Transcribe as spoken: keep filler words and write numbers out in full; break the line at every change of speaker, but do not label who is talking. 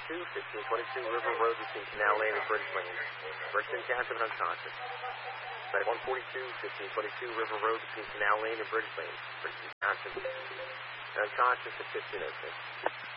twenty-two, fifteen twenty-two River Road between Canal Lane and Bridge Lane. Person in casualty but unconscious. Site one forty-two, fifteen twenty-two River Road between Canal Lane and Bridge Lane. Person in casualty. Unconscious at fifteen oh six.